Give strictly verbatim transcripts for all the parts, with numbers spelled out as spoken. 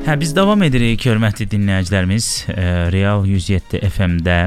Hə, biz davam edirik, hörmətli dinləyicilərimiz. Real yüz yeddi F M-də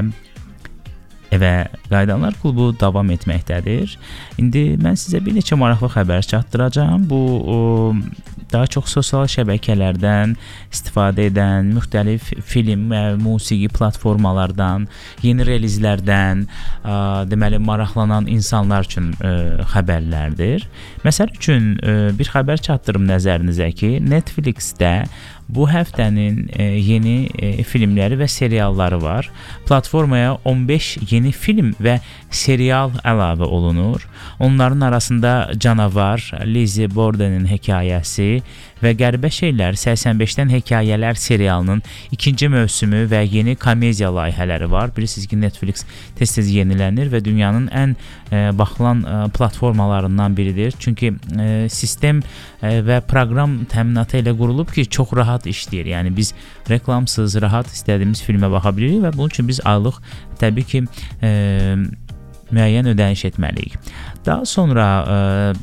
və Qayıdanlar klubu davam etməkdədir. İndi mən sizə bir neçə maraqlı xəbər çatdıracağam. Bu o, daha çox sosial şəbəkələrdən istifadə edən müxtəlif film və musiqi platformalardan, yeni relizlərdən, ə, deməli maraqlanan insanlar üçün ə, xəbərlərdir. Məsəl üçün ə, bir xəbər çatdırım nəzərinizə ki, Netflix-də bu həftənin e, yeni e, filmləri və serialları var. Platformaya on beş yeni film və serial əlavə olunur. Onların arasında Canavar, Lizzie Borden'in hekayəsi və Qəribə Şeylər səksən beşdən hekayələr serialının ikinci mövsümü və yeni komediya layihələri var. Bilirsiniz ki, Netflix tez-tez yenilənir və dünyanın ən e, baxılan e, platformalarından biridir. Çünki e, sistem e, və proqram təminatı ilə qurulub ki, çox rahat işləyir. Yəni biz reklamsız rahat istədiyimiz filmə baxa bilirik və bunun üçün biz aylıq təbii ki e, müəyyən ödəniş etməliyik. Daha sonra e,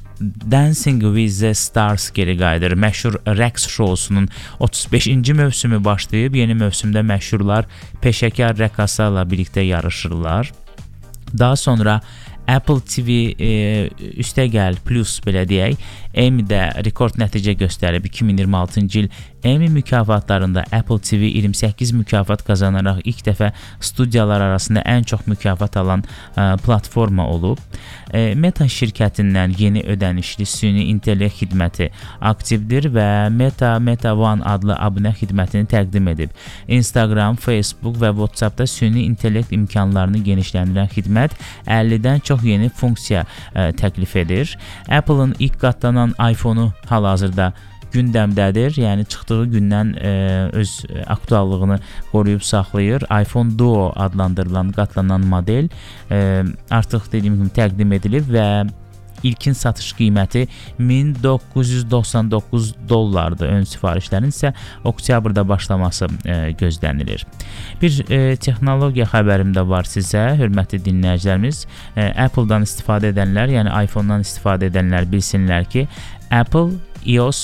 Dancing with the Stars geri qayıdır. Məşhur rəqs şousunun otuz beşinci mövsümü başlayıb. Yeni mövsümdə məşhurlar peşəkar rəqqaslarla birlikdə yarışırlar. Daha sonra Apple T V e, üstəgəl plus belə deyək, Emmy-də rekord nəticə göstərib. iki min iyirmi altıncı il Emmy mükafatlarında Apple T V iyirmi səkkiz mükafat qazanaraq ilk dəfə studiyalar arasında ən çox mükafat alan e, platforma olub. E, Meta şirkətindən yeni ödənişli süni intellekt xidməti aktivdir və Meta Meta One adlı abunə xidmətini təqdim edib. Instagram, Facebook və WhatsApp-da süni intellekt imkanlarını genişləndirən xidmət əllidən çox yeni funksiya e, təklif edir. Apple-ın ilk qatlanan iPhone-u hal-hazırda gündəmdədir. Yəni çıxdığı gündən e, öz aktuallığını qoruyub saxlayır. iPhone Duo adlandırılan qatlanan model e, artıq dediyim kimi təqdim edilib və ilkin satış qiyməti min doqquz yüz doxsan doqquz dollardır. Ön sifarişlərin isə oktyabrda başlaması e, gözlənilir. Bir e, texnologiya xəbərim də var sizə, hörmətli dinləyicilərimiz. E, Apple-dan istifadə edənlər, yəni iPhone-dan istifadə edənlər bilsinlər ki, Apple iOS